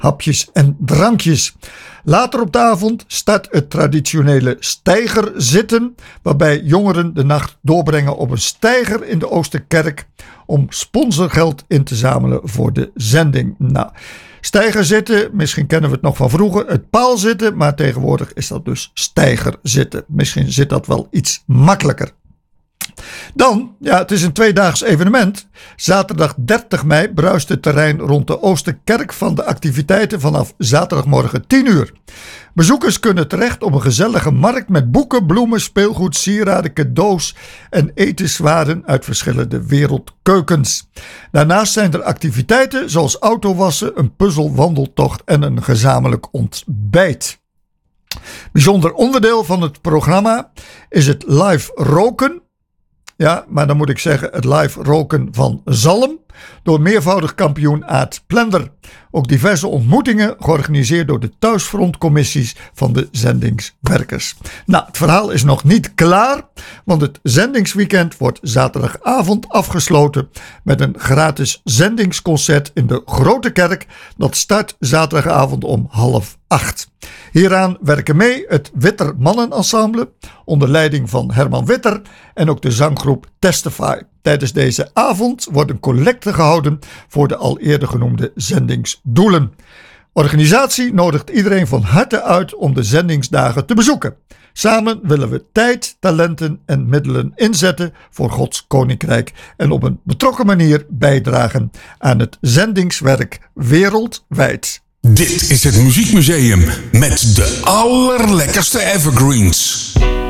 hapjes en drankjes. Later op de avond start het traditionele steigerzitten, waarbij jongeren de nacht doorbrengen op een steiger in de Oosterkerk om sponsorgeld in te zamelen voor de zending. Nou, steigerzitten, misschien kennen we het nog van vroeger, het paalzitten, maar tegenwoordig is dat dus steigerzitten. Misschien zit dat wel iets makkelijker. Dan, het is een tweedaags evenement. Zaterdag 30 mei bruist het terrein rond de Oosterkerk van de activiteiten vanaf zaterdagmorgen 10 uur. Bezoekers kunnen terecht op een gezellige markt met boeken, bloemen, speelgoed, sieraden, cadeaus en etenswaren uit verschillende wereldkeukens. Daarnaast zijn er activiteiten zoals autowassen, een puzzelwandeltocht en een gezamenlijk ontbijt. Bijzonder onderdeel van het programma is het live roken. Ja, maar dan moet ik zeggen het live roken van zalm door meervoudig kampioen Aad Plender. Ook diverse ontmoetingen georganiseerd door de thuisfrontcommissies van de zendingswerkers. Nou, het verhaal is nog niet klaar, want het zendingsweekend wordt zaterdagavond afgesloten met een gratis zendingsconcert in de Grote Kerk. Dat start zaterdagavond om 7:30. Hieraan werken mee het Witter Mannenensemble onder leiding van Herman Witter en ook de zanggroep Testify. Tijdens deze avond wordt een collecte gehouden voor de al eerder genoemde zendingsdoelen. Organisatie nodigt iedereen van harte uit om de zendingsdagen te bezoeken. Samen willen we tijd, talenten en middelen inzetten voor Gods Koninkrijk en op een betrokken manier bijdragen aan het zendingswerk wereldwijd. Dit is het Muziekmuseum met de allerlekkerste evergreens.